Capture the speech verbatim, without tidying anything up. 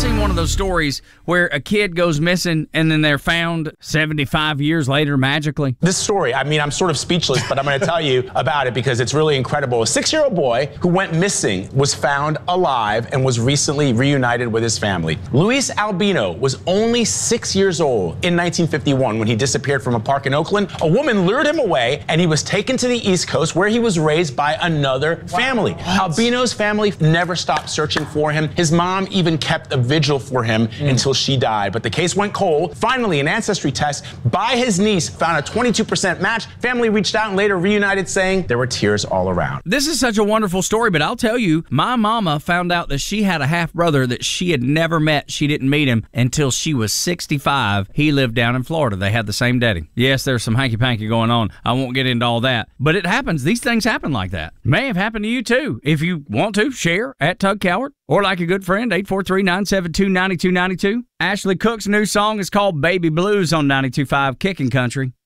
seen one of those stories where a kid goes missing and then they're found seventy-five years later magically? This story, I mean, I'm sort of speechless, but I'm going to tell you about it because it's really incredible. A six-year-old boy who went missing was found alive and was recently reunited with his family. Luis Albino was only six years old in nineteen fifty-one when he disappeared from a park in Oakland. A woman lured him away and he was taken to the East Coast where he was raised by another family. Wow. Albino's family never stopped searching for him. His mom even kept a vigil for him mm. until she died. But the case went cold. Finally, an ancestry test by his niece found a twenty-two percent match. Family reached out and later reunited, saying there were tears all around. This is such a wonderful story, but I'll tell you, my mama found out that she had a half-brother that she had never met. She didn't meet him until she was sixty-five. He lived down in Florida. They had the same daddy. Yes, there's some hanky-panky going on. I won't get into all that, but it happens. These things happen like that. May have happened to you, too. If you want to, share at Tug Coward or like a good friend, eight four three, nine seven two, nine two nine two. Ashley Cook's new song is called Baby Blues on ninety-two point five Kicking Country.